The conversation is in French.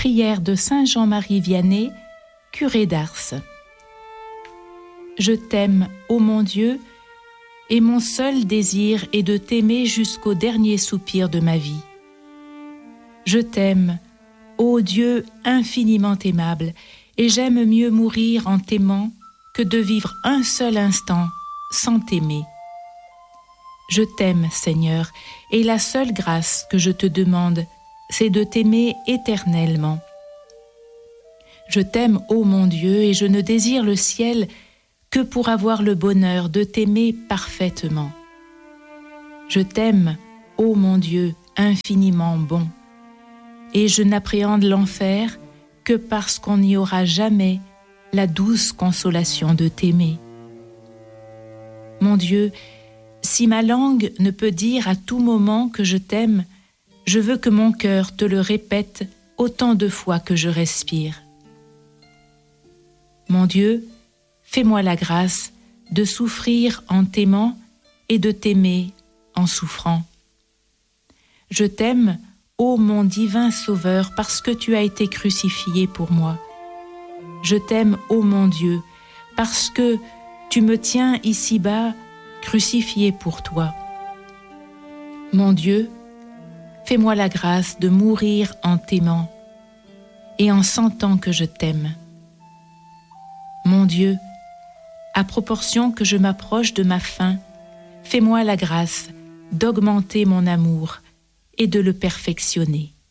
Prière de Saint Jean-Marie Vianney, curé d'Ars. Je t'aime, ô mon Dieu, et mon seul désir est de t'aimer jusqu'au dernier soupir de ma vie. Je t'aime, ô Dieu infiniment aimable, et j'aime mieux mourir en t'aimant que de vivre un seul instant sans t'aimer. Je t'aime, Seigneur, et la seule grâce que je te demande, c'est de t'aimer éternellement. Je t'aime, ô mon Dieu, et je ne désire le ciel que pour avoir le bonheur de t'aimer parfaitement. Je t'aime, ô mon Dieu, infiniment bon, et je n'appréhende l'enfer que parce qu'on n'y aura jamais la douce consolation de t'aimer. Mon Dieu, si ma langue ne peut dire à tout moment que je t'aime, je veux que mon cœur te le répète autant de fois que je respire. Mon Dieu, fais-moi la grâce de souffrir en t'aimant et de t'aimer en souffrant. Je t'aime, ô mon divin Sauveur, parce que tu as été crucifié pour moi. Je t'aime, ô mon Dieu, parce que tu me tiens ici-bas crucifié pour toi. Mon Dieu, fais-moi la grâce de mourir en t'aimant et en sentant que je t'aime. Mon Dieu, à proportion que je m'approche de ma fin, fais-moi la grâce d'augmenter mon amour et de le perfectionner.